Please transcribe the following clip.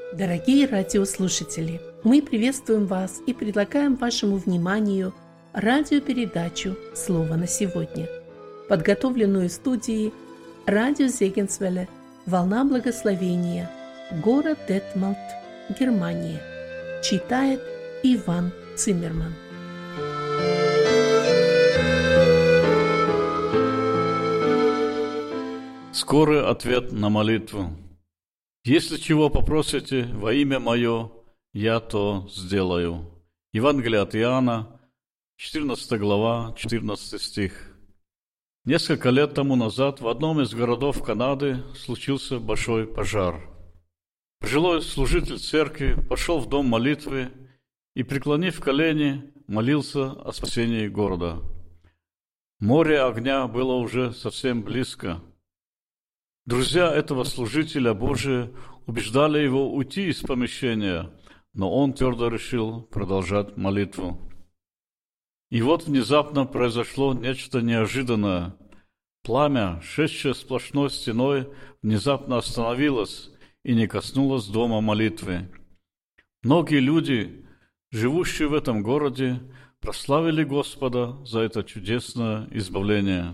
Дорогие радиослушатели, мы приветствуем вас и предлагаем вашему вниманию радиопередачу «Слово на сегодня», подготовленную студией радио Зегенсвелле «Волна благословения», город Детмалт, Германия. Читает Иван Циммерман. Скорый ответ на молитву. Если чего попросите во имя Мое, я то сделаю. Евангелие от Иоанна, 14 глава, 14 стих. Несколько лет тому назад в одном из городов Канады случился большой пожар. Пожилой служитель церкви пошел в дом молитвы и, преклонив колени, молился о спасении города. Море огня было уже совсем близко. Друзья этого служителя Божия убеждали его уйти из помещения, но он твердо решил продолжать молитву. И вот внезапно произошло нечто неожиданное. Пламя, шедшее сплошной стеной, внезапно остановилось и не коснулось дома молитвы. Многие люди, живущие в этом городе, прославили Господа за это чудесное избавление.